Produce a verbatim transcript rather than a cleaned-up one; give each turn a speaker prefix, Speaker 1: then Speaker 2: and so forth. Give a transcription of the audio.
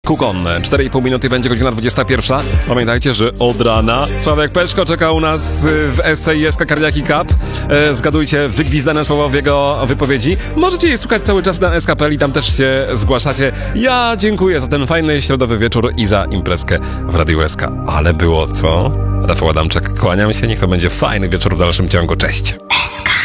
Speaker 1: Kukon, cztery i pół minuty będzie godzina dwudziesta pierwsza. Pamiętajcie, że od rana Sławek Peszko czeka u nas w S C I S Cardiaki Cup. E, zgadujcie wygwizdane słowo w jego wypowiedzi. Możecie je słuchać cały czas na S K P L i tam też się zgłaszacie. Ja dziękuję za ten fajny środowy wieczór i za imprezkę w Radiu S K. Ale było co? Rafał Adamczak, kłaniam się, niech to będzie fajny wieczór w dalszym ciągu. Cześć!